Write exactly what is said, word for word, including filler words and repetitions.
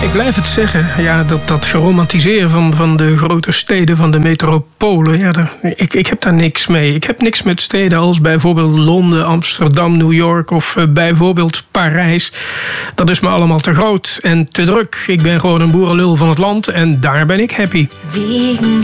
Ik blijf het zeggen, ja, dat, dat geromantiseren van, van de grote steden, van de metropolen, ja, daar, ik, ik heb daar niks mee. Ik heb niks met steden als bijvoorbeeld Londen, Amsterdam, New York of uh, bijvoorbeeld Parijs. Dat is me allemaal te groot en te druk. Ik ben gewoon een boerenlul van het land en daar ben ik happy. Wegen